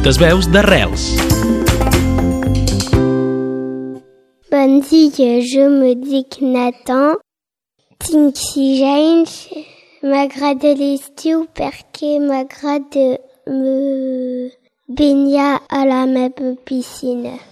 petites veus d'Arrels. Bon dia, je me dic Nathan, tinc 6 anys. M'agrada l'estiu perquè m'agrada me banyar a la meva piscina.